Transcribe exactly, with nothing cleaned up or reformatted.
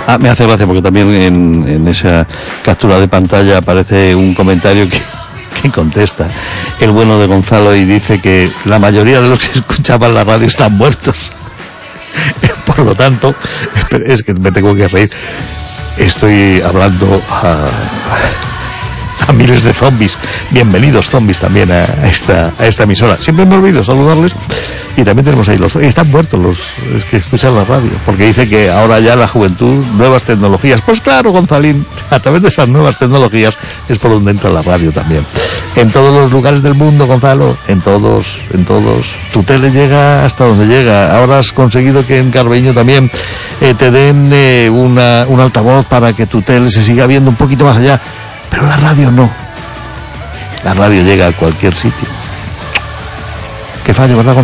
Ah, me hace gracia porque también en, en esa captura de pantalla aparece un comentario que, que contesta el bueno de Gonzalo y dice que la mayoría de los que escuchaban la radio están muertos. Por lo tanto, es que me tengo que reír. Estoy hablando a, a miles de zombies. Bienvenidos zombies también a esta, a esta emisora. Siempre me olvido saludarles. Y también tenemos ahí los... Están muertos los es que escuchan la radio. Porque dice que ahora ya la juventud, nuevas tecnologías. Pues claro, Gonzalín, a través de esas nuevas tecnologías es por donde entra la radio también. En todos los lugares del mundo, Gonzalo. En todos, en todos. Tu tele llega hasta donde llega. Ahora has conseguido que en Carbeño también eh, te den eh, una, un altavoz para que tu tele se siga viendo un poquito más allá. Pero la radio no. La radio llega a cualquier sitio. Qué fallo, ¿verdad, Gonzalo?